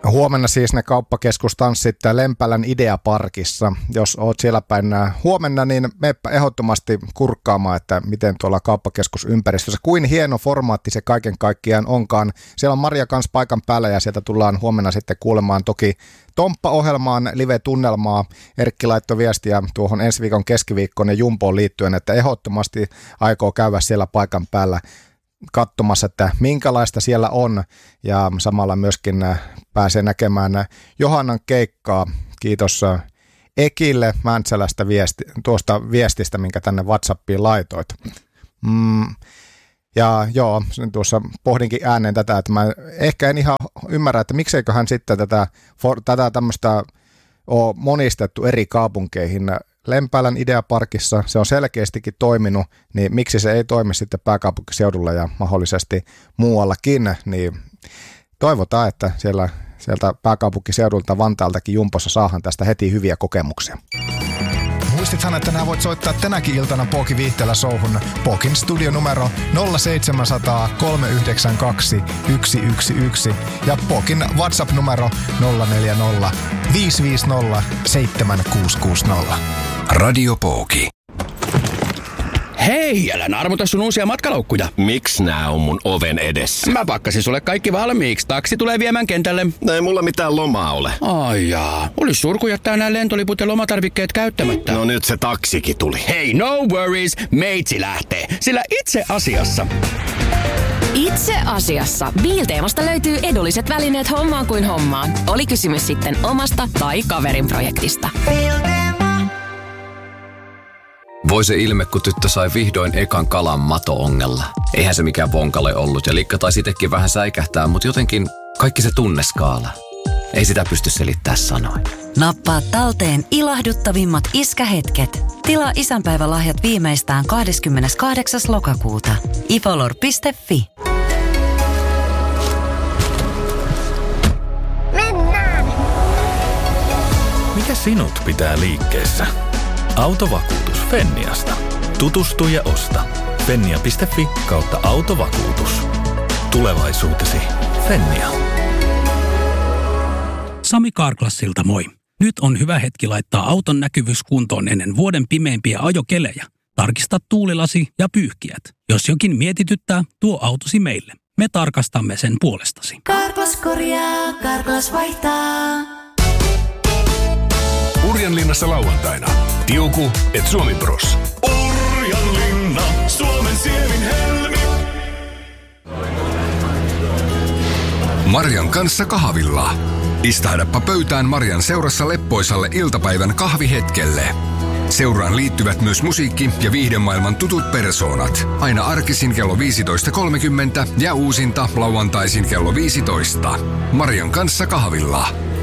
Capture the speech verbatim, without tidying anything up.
Huomenna siis ne kauppakeskustanssit Lempälän Ideaparkissa. Jos oot siellä päin huomenna, niin meppä ehdottomasti kurkkaamaan, että miten tuolla kauppakeskusympäristössä, kuin hieno formaatti se kaiken kaikkiaan onkaan. Siellä on Maria kanssa paikan päällä ja sieltä tullaan huomenna sitten kuulemaan toki Tomppa-ohjelmaan live-tunnelmaa. Erkki laittoi viestiä tuohon ensi viikon keskiviikkoon ja Jumboon liittyen, että ehdottomasti aikoo käydä siellä paikan päällä katsomassa, että minkälaista siellä on, ja samalla myöskin pääsee näkemään Johannan keikkaa. Kiitos Ekille Mäntsälästä viesti, tuosta viestistä, minkä tänne WhatsAppiin laitoit. Mm. Ja joo, tuossa pohdinkin ääneen tätä, että mä ehkä en ihan ymmärrä, että mikseiköhän sitten tätä, for, tätä tämmöistä ole monistettu eri kaupunkeihin. Lempäälän Ideaparkissa se on selkeästikin toiminut, niin miksi se ei toimi sitten pääkaupunkiseudulla ja mahdollisesti muuallakin, niin toivotaan, että siellä, sieltä pääkaupunkiseudulta Vantaaltakin Jumpossa saahan tästä heti hyviä kokemuksia. Muistithan, että nämä voit soittaa tänäkin iltana Pooki Viihteellä showhun. Pookin studionumero nolla seitsemän nolla nolla kolme yhdeksän kaksi yksi yksi yksi ja Pookin WhatsApp-numero nolla neljä nolla viisi viisi nolla seitsemän kuusi kuusi nolla. Radio Pooki. Hei, älä armuta sun uusia matkalaukkuja. Miks nää on mun oven edessä? Mä pakkasin sulle kaikki valmiiksi. Taksi tulee viemään kentälle. Ei mulla mitään lomaa ole. Ai jaa. Olis surku jättää nää lentoliput ja lomatarvikkeet käyttämättä. No nyt se taksikin tuli. Hei, no worries. Meitsi lähtee. Sillä itse asiassa... Itse asiassa Biilteemasta löytyy edulliset välineet hommaan kuin hommaan. Oli kysymys sitten omasta tai kaverin projektista. Voi se ilme, kun tyttö sai vihdoin ekan kalan mato-ongella. Eihän se mikään vonkale ollut ja Likka taisi itsekin vähän säikähtää, mutta jotenkin kaikki se tunneskaala. Ei sitä pysty selittämään sanoin. Nappaa talteen ilahduttavimmat iskähetket. Tilaa isänpäivälahjat viimeistään kahdeskymmeneskahdeksas lokakuuta. ifolor piste fi. Mennään! Mikä sinut pitää liikkeessä? Autovakuutus Fenniasta. Tutustu ja osta. Fennia piste fi kautta autovakuutus. Tulevaisuutesi Fennia. Sami Carglassilta moi. Nyt on hyvä hetki laittaa auton näkyvyys kuntoon ennen vuoden pimeimpiä ajokelejä. Tarkista tuulilasi ja pyyhkiät. Jos jokin mietityttää, tuo autosi meille. Me tarkastamme sen puolestasi. Carglass korjaa, Carglass vaihtaa. Urjanlinnassa lauantaina. Tiuku et Suomi Bros. Urjanlinna, Suomen sievin helmi. Marjan kanssa kahvilla. Istahdappa pöytään Marjan seurassa leppoisalle iltapäivän kahvihetkelle. Seuraan liittyvät myös musiikki- ja viihdemaailman tutut persoonat. Aina arkisin kello viisitoista kolmekymmentä ja uusinta lauantaisin kello viisitoista. Marjan kanssa kahvilla.